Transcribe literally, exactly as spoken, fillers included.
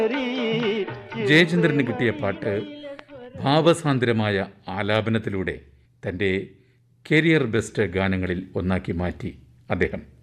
ജയചന്ദ്രന് കിട്ടിയ പാട്ട് ഭാവസാന്ദ്രമായ ആലാപനത്തിലൂടെ തൻ്റെ കരിയർ ബെസ്റ്റ് ഗാനങ്ങളിൽ ഒന്നാക്കി മാറ്റി അദ്ദേഹം.